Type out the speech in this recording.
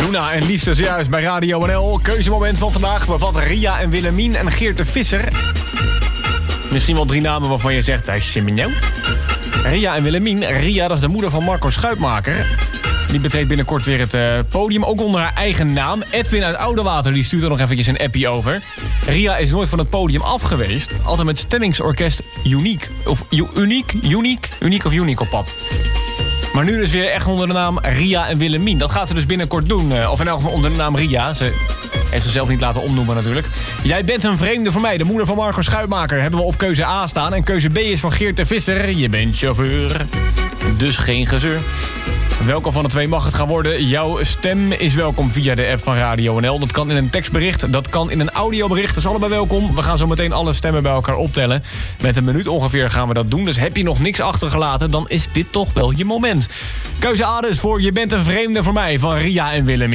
Luna en Liefste zojuist bij Radio NL. Keuzemoment van vandaag bevat Ria en Willemien en Geert de Visser. Misschien wel 3 namen waarvan je zegt, hij is nou. Ria en Willemien. Ria, dat is de moeder van Marco Schuitmaker. Die betreedt binnenkort weer het podium, ook onder haar eigen naam. Edwin uit Oudewater, die stuurt er nog eventjes een appie over. Ria is nooit van het podium af geweest. Altijd met stemmingsorkest Uniek. Of Uniek op pad. Maar nu dus weer echt onder de naam Ria en Willemien. Dat gaat ze dus binnenkort doen. Of in elk geval onder de naam Ria. Ze heeft zichzelf niet laten omnoemen natuurlijk. Jij bent een vreemde voor mij. De moeder van Marco Schuitmaker hebben we op keuze A staan. En keuze B is van Geert de Visser. Je bent chauffeur. Dus geen gezeur. Welke van de 2 mag het gaan worden? Jouw stem is welkom via de app van Radio NL. Dat kan in een tekstbericht, dat kan in een audiobericht. Dat is allebei welkom. We gaan zo meteen alle stemmen bij elkaar optellen. Met een minuut ongeveer gaan we dat doen. Dus heb je nog niks achtergelaten, dan is dit toch wel je moment. Keuze A dus voor Je bent een vreemde voor mij van Ria en Willemien.